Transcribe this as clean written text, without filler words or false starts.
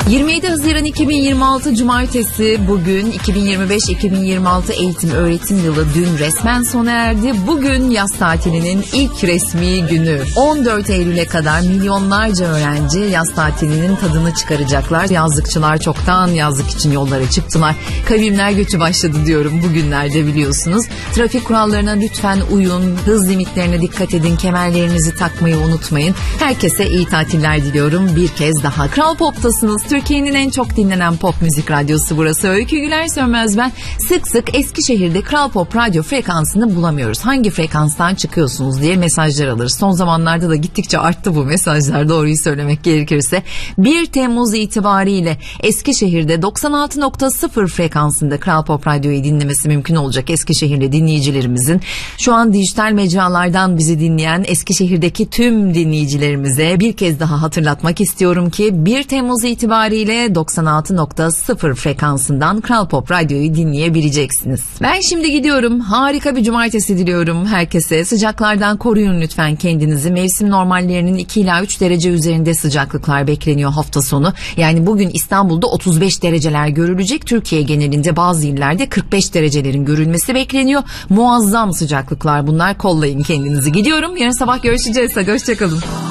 27 Haziran 2026 Cumartesi, bugün 2025-2026 eğitim öğretim yılı dün resmen sona erdi. Bugün yaz tatilinin ilk resmi günü. 14 Eylül'e kadar milyonlarca öğrenci yaz tatilinin tadını çıkaracaklar. Yazlıkçılar çoktan yazlık için yollara çıktılar. Kavimler göçü başladı diyorum bugünlerde, biliyorsunuz. Trafik kurallarına lütfen uyun, hız limitlerine dikkat edin, kemerlerinizi takmayı unutmayın. Herkese iyi tatiller diliyorum bir kez daha. Kral Pop'tasınız. Türkiye'nin en çok dinlenen pop müzik radyosu burası. Öykü Güler Sönmez ben. Sık sık Eskişehir'de Kral Pop radyo frekansını bulamıyoruz. Hangi frekanstan çıkıyorsunuz diye mesajlar alırız. Son zamanlarda da gittikçe arttı bu mesajlar, doğruyu söylemek gerekirse. 1 Temmuz itibariyle Eskişehir'de 96.0 frekansında Kral Pop radyoyu dinlemesi mümkün olacak Eskişehir'de dinleyicilerimizin. Şu an dijital mecralardan bizi dinleyen Eskişehir'deki tüm dinleyicilerimize bir kez daha hatırlatmak istiyorum ki 1 Temmuz itibariyle 96.0 frekansından Kral Pop radyoyu dinleyebileceksiniz. Ben şimdi gidiyorum. Harika bir cumartesi diliyorum herkese. Sıcaklardan koruyun lütfen kendinizi. Mevsim normallerinin 2 ila 3 derece üzerinde sıcaklıklar bekleniyor hafta sonu. Yani bugün İstanbul'da 35 dereceler görülecek. Türkiye genelinde bazı illerde 45 derecelerin görülmesi bekleniyor. Muazzam sıcaklıklar bunlar. Kollayın kendinizi. Gidiyorum. Yarın sabah görüşeceğiz. Hoşçakalın.